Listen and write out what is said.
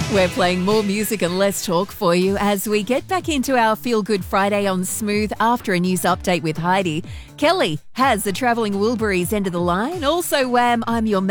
We're playing more music and less talk for you as we get back into our Feel Good Friday on Smooth after a news update with Heidi. Kelly has the Travelling Wilburys end of the line. Also, Wham! I'm Your